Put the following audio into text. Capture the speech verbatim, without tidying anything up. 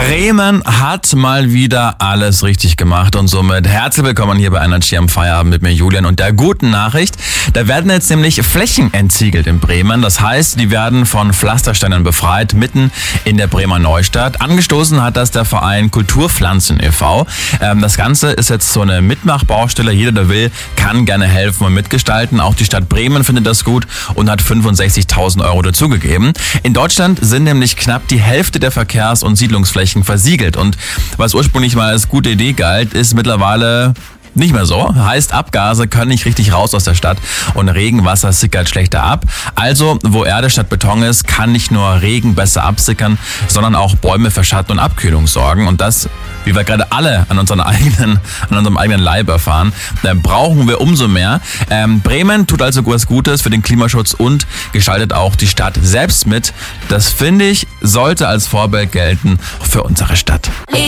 Bremen hat mal wieder alles richtig gemacht und somit herzlich willkommen hier bei Energy am Feierabend mit mir Julian und der guten Nachricht. Da werden jetzt nämlich Flächen entsiegelt in Bremen. Das heißt, die werden von Pflastersteinen befreit, mitten in der Bremer Neustadt. Angestoßen hat das der Verein Kulturpflanzen e V Ähm, das Ganze ist jetzt so eine Mitmachbaustelle. Jeder, der will, kann gerne helfen und mitgestalten. Auch die Stadt Bremen findet das gut und hat fünfundsechzigtausend Euro dazugegeben. In Deutschland sind nämlich knapp die Hälfte der Verkehrs- und Siedlungsflächen versiegelt. Und was ursprünglich mal als gute Idee galt, ist mittlerweile nicht mehr so. Heißt, Abgase können nicht richtig raus aus der Stadt und Regenwasser sickert schlechter ab. Also, wo Erde statt Beton ist, kann nicht nur Regen besser absickern, sondern auch Bäume für Schatten und Abkühlung sorgen. Und das, wie wir gerade alle an unseren eigenen, an unserem eigenen Leib erfahren, dann brauchen wir umso mehr. Ähm, Bremen tut also was Gutes für den Klimaschutz und gestaltet auch die Stadt selbst mit. Das, finde ich, sollte als Vorbild gelten für unsere Stadt.